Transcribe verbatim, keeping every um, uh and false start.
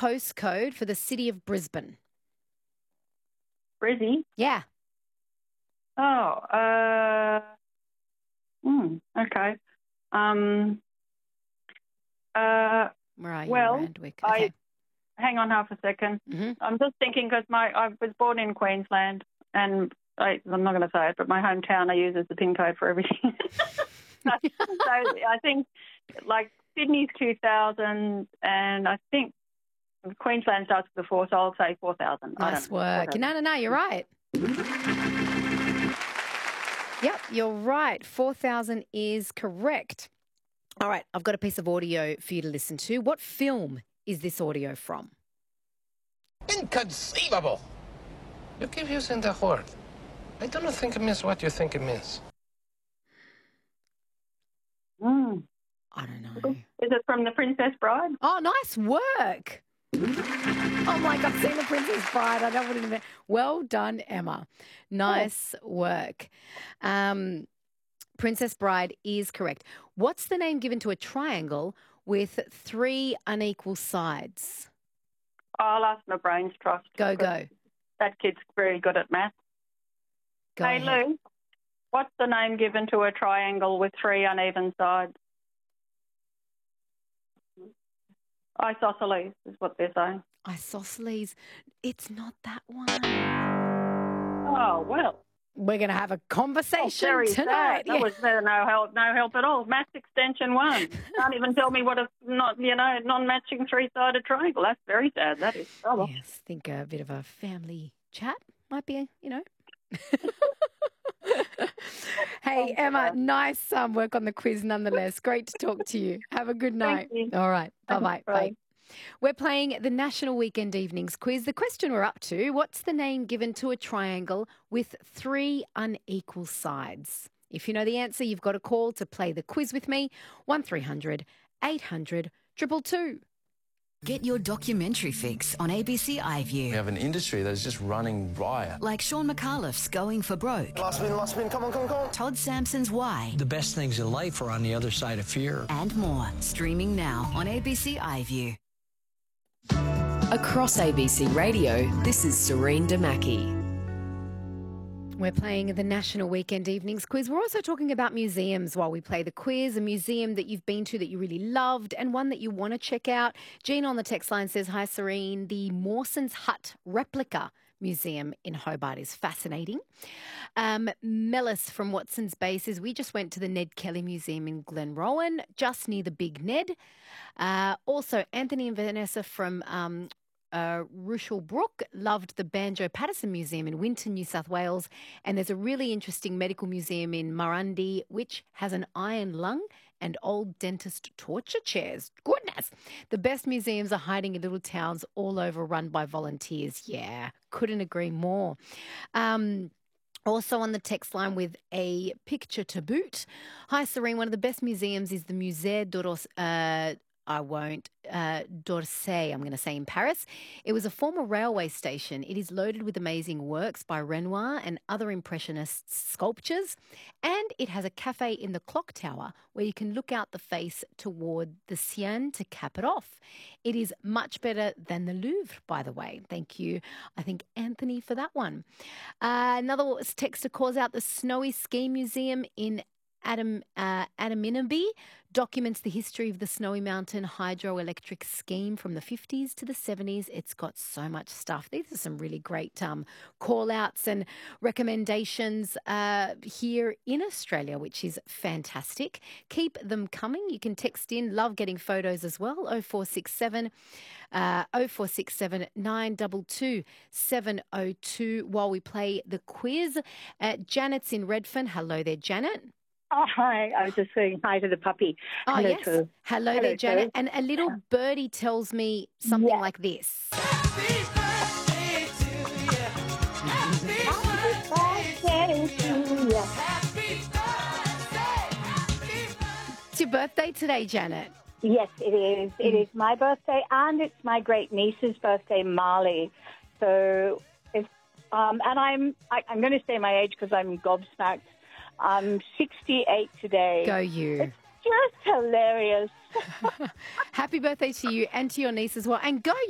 postcode for the city of Brisbane? Brizzy? Yeah. Oh, uh, hmm, okay. Um, uh, Where are you? well, Randwick. I Okay. hang on half a second. Mm-hmm. I'm just thinking because my I was born in Queensland, and I, I'm not going to say it, but my hometown I use as the pin code for everything. so, so I think like Sydney's two thousand, and I think Queensland starts with the four, so I'll say four thousand. Nice work. No, no, no, you're right. Yep, you're right. four thousand is correct. All right, I've got a piece of audio for you to listen to. What film is this audio from? Inconceivable! You keep using the word. I do not think it means what you think it means. Mm. I don't know. Is it from The Princess Bride? Oh, nice work. I'm like, I've seen The Princess Bride. I don't want to know. Well done, Emma. Nice work. Um, Princess Bride is correct. What's the name given to a triangle with three unequal sides? I'll ask my brains trust. Go, go. That kid's very good at math. Go hey, ahead. Lou, what's the name given to a triangle with three uneven sides? Isosceles is what they're saying. Isosceles. It's not that one. Oh, well. We're going to have a conversation oh, very tonight. Sad. That was uh, no help, no help at all. Maths extension one. Can't even tell me what a not, you know, non-matching three-sided triangle. That's very sad. That is trouble. Yes, think a bit of a family chat might be, you know. Hey, Emma, nice um, work on the quiz nonetheless. Great to talk to you. Have a good night. Thank you. All right. Bye-bye. Bye. Bye. We're playing the National Weekend Evenings quiz. The question we're up to, what's the name given to a triangle with three unequal sides? If you know the answer, you've got a call to play the quiz with me, one three hundred eight hundred two two two. Get your documentary fix on A B C iView. We have an industry that's just running riot. Like Sean McAuliffe's Going for Broke. Last win, last win, come on, come on, come on. Todd Sampson's Why. The best things in life are on the other side of fear. And more. Streaming now on A B C iView. Across A B C Radio, this is Serene Damaki. We're playing the National Weekend Evenings quiz. We're also talking about museums while we play the quiz, a museum that you've been to that you really loved and one that you want to check out. Jean on the text line says, hi, Serene, the Mawson's Hut replica museum in Hobart is fascinating. Um, Mellis from Watson's Bay says, we just went to the Ned Kelly Museum in Glenrowan, just near the Big Ned. Uh, also, Anthony and Vanessa from um, uh, Rushall Brook loved the Banjo Patterson Museum in Winton, New South Wales. And there's a really interesting medical museum in Murundi, which has an iron lung and old dentist torture chairs. Goodness. The best museums are hiding in little towns all over, run by volunteers. Yeah, couldn't agree more. Um, Also on the text line with a picture to boot. Hi, Serene. One of the best museums is the Musée d'Orsay. Uh, I won't. Uh, d'Orsay, I'm going to say in Paris. It was a former railway station. It is loaded with amazing works by Renoir and other Impressionist sculptures. And it has a cafe in the clock tower where you can look out the face toward the Seine to cap it off. It is much better than the Louvre, by the way. Thank you, I think, Anthony, for that one. Uh, another texter calls out the Snowy Ski Museum in Adam, uh, Adaminaby documents the history of the Snowy Mountain hydroelectric scheme from the fifties to the seventies. It's got so much stuff. These are some really great um, call-outs and recommendations uh, here in Australia, which is fantastic. Keep them coming. You can text in. Love getting photos as well. oh four six seven, uh, oh four six seven, nine two two, seven oh two while we play the quiz. Uh, Janet's in Redfern. Hello there, Janet. Oh, hi. I was just saying hi to the puppy. Oh, Hello, yes. to, Hello, hello there, Janet. to. And a little birdie tells me something Yeah. like this. Happy birthday to you. It's your birthday today, Janet. Yes, it is. It is my birthday, and it's my great niece's birthday, Marley. So, it's, um, and I'm I, I'm going to say my age because I'm gobsmacked. I'm sixty-eight today. Go you. It's just hilarious. Happy birthday to you and to your niece as well. And go